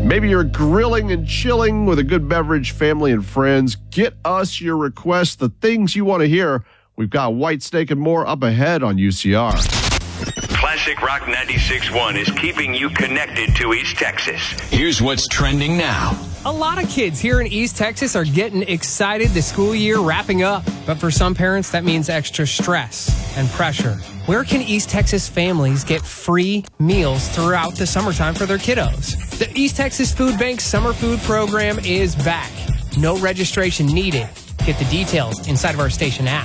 Maybe you're grilling and chilling with a good beverage, family and friends. Get us your requests, the things you want to hear. We've got White Snake and more up ahead on UCR. Classic Rock 96.1 is keeping you connected to East Texas. Here's what's trending now. A lot of kids here in East Texas are getting excited, the school year wrapping up. But for some parents, that means extra stress and pressure. Where can East Texas families get free meals throughout the summertime for their kiddos? The East Texas Food Bank Summer Food Program is back. No registration needed. Get the details inside of our station app.